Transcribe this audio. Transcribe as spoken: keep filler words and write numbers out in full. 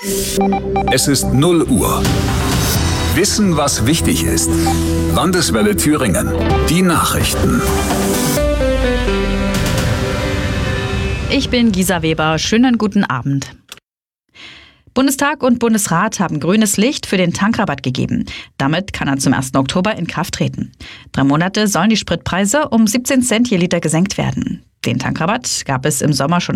Es ist null Uhr. Wissen, was wichtig ist. Landeswelle Thüringen. Die Nachrichten. Ich bin Gisa Weber. Schönen guten Abend. Bundestag und Bundesrat haben grünes Licht für den Tankrabatt gegeben. Damit kann er zum ersten Oktober in Kraft treten. Drei Monate sollen die Spritpreise um siebzehn Cent je Liter gesenkt werden. Den Tankrabatt gab es im Sommer schon